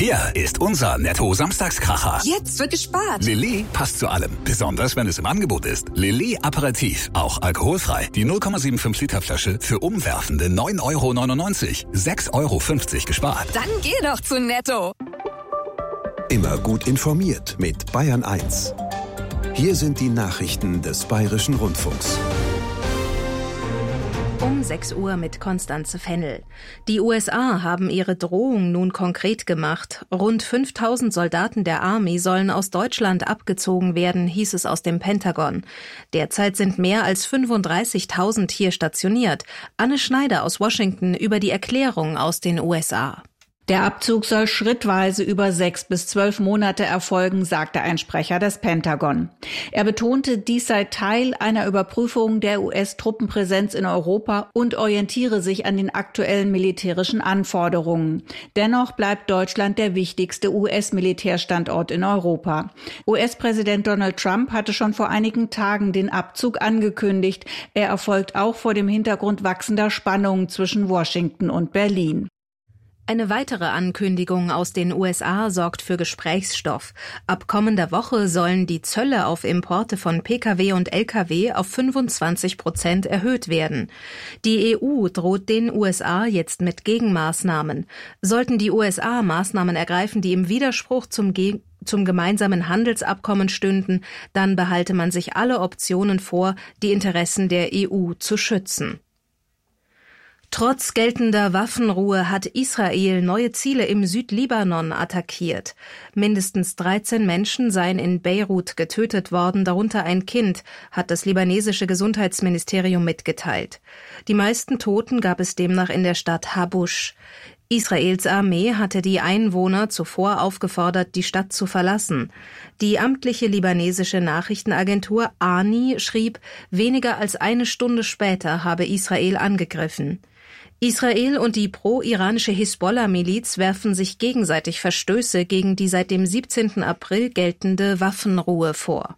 Hier ist unser Netto-Samstagskracher. Jetzt wird gespart. Lilly passt zu allem, besonders wenn es im Angebot ist. Lilly Aperitif, auch alkoholfrei. Die 0,75 Liter Flasche für umwerfende 9,99 €. 6,50 € gespart. Dann geh doch zu Netto. Immer gut informiert mit Bayern 1. Hier sind die Nachrichten des Bayerischen Rundfunks. Um 6 Uhr mit Konstanze Fennel. Die USA haben ihre Drohung nun konkret gemacht. Rund 5.000 Soldaten der Army sollen aus Deutschland abgezogen werden, hieß es aus dem Pentagon. Derzeit sind mehr als 35.000 hier stationiert. Anne Schneider aus Washington über die Erklärung aus den USA. Der Abzug soll schrittweise über 6 bis 12 Monate erfolgen, sagte ein Sprecher des Pentagon. Er betonte, dies sei Teil einer Überprüfung der US-Truppenpräsenz in Europa und orientiere sich an den aktuellen militärischen Anforderungen. Dennoch bleibt Deutschland der wichtigste US-Militärstandort in Europa. US-Präsident Donald Trump hatte schon vor einigen Tagen den Abzug angekündigt. Er erfolgt auch vor dem Hintergrund wachsender Spannungen zwischen Washington und Berlin. Eine weitere Ankündigung aus den USA sorgt für Gesprächsstoff. Ab kommender Woche sollen die Zölle auf Importe von Pkw und Lkw auf 25% erhöht werden. Die EU droht den USA jetzt mit Gegenmaßnahmen. Sollten die USA Maßnahmen ergreifen, die im Widerspruch zum gemeinsamen Handelsabkommen stünden, dann behalte man sich alle Optionen vor, die Interessen der EU zu schützen. Trotz geltender Waffenruhe hat Israel neue Ziele im Südlibanon attackiert. Mindestens 13 Menschen seien in Beirut getötet worden, darunter ein Kind, hat das libanesische Gesundheitsministerium mitgeteilt. Die meisten Toten gab es demnach in der Stadt Habusch. Israels Armee hatte die Einwohner zuvor aufgefordert, die Stadt zu verlassen. Die amtliche libanesische Nachrichtenagentur ANI schrieb, weniger als eine Stunde später habe Israel angegriffen. Israel und die pro-iranische Hisbollah-Miliz werfen sich gegenseitig Verstöße gegen die seit dem 17. April geltende Waffenruhe vor.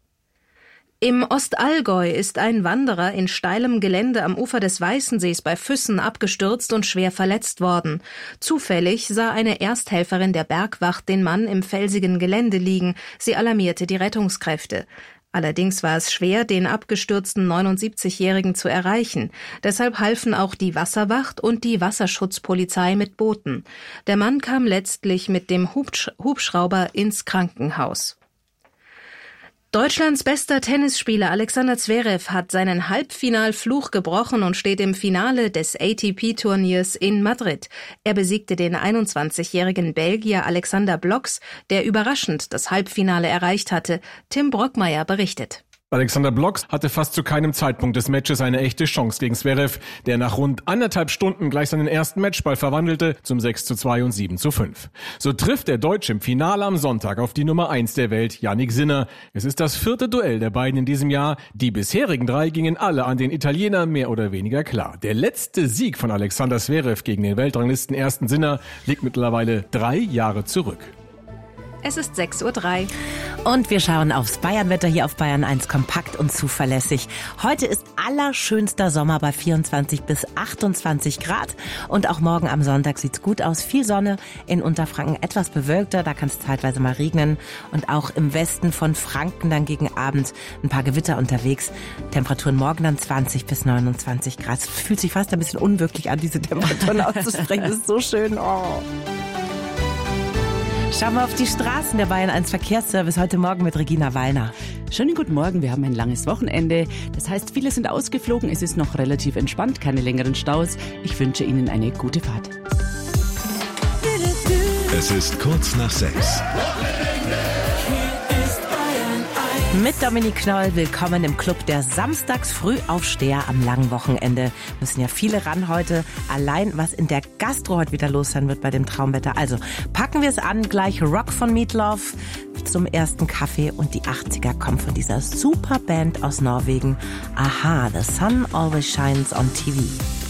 Im Ostallgäu ist ein Wanderer in steilem Gelände am Ufer des Weißensees bei Füssen abgestürzt und schwer verletzt worden. Zufällig sah eine Ersthelferin der Bergwacht den Mann im felsigen Gelände liegen. Sie alarmierte die Rettungskräfte. Allerdings war es schwer, den abgestürzten 79-Jährigen zu erreichen. Deshalb halfen auch die Wasserwacht und die Wasserschutzpolizei mit Booten. Der Mann kam letztlich mit dem Hubschrauber ins Krankenhaus. Deutschlands bester Tennisspieler Alexander Zverev hat seinen Halbfinalfluch gebrochen und steht im Finale des ATP-Turniers in Madrid. Er besiegte den 21-jährigen Belgier Alexander Bloks, der überraschend das Halbfinale erreicht hatte. Tim Brockmeier berichtet. Alexander Bloks hatte fast zu keinem Zeitpunkt des Matches eine echte Chance gegen Zverev, der nach rund 1,5 Stunden gleich seinen ersten Matchball verwandelte zum 6:2 und 7:5. So trifft der Deutsche im Finale am Sonntag auf die Nummer 1 der Welt, Jannik Sinner. Es ist das 4. Duell der beiden in diesem Jahr. Die bisherigen 3 gingen alle an den Italiener mehr oder weniger klar. Der letzte Sieg von Alexander Zverev gegen den Weltranglisten ersten Sinner liegt mittlerweile 3 Jahre zurück. Es ist 6:03 Uhr. Und wir schauen aufs Bayernwetter hier auf Bayern 1, kompakt und zuverlässig. Heute ist allerschönster Sommer bei 24 bis 28 Grad. Und auch morgen am Sonntag sieht's gut aus. Viel Sonne, in Unterfranken etwas bewölkter, da kann es zeitweise mal regnen. Und auch im Westen von Franken dann gegen Abend ein paar Gewitter unterwegs. Temperaturen morgen dann 20 bis 29 Grad. Es fühlt sich fast ein bisschen unwirklich an, diese Temperaturen auszusprechen. Das ist so schön. Oh. Schauen wir auf die Straßen. Der Bayern 1 Verkehrsservice heute Morgen mit Regina Wallner. Schönen guten Morgen, wir haben ein langes Wochenende. Das heißt, viele sind ausgeflogen, es ist noch relativ entspannt, keine längeren Staus. Ich wünsche Ihnen eine gute Fahrt. Es ist kurz nach 6. Mit Dominik Knoll, willkommen im Club der Samstags-Frühaufsteher am langen Wochenende. Müssen ja viele ran heute. Allein, was in der Gastro heute wieder los sein wird bei dem Traumwetter. Also packen wir es an, gleich Rock von Meatloaf zum ersten Kaffee und die 80er kommen von dieser super Band aus Norwegen. Aha, The Sun Always Shines on TV.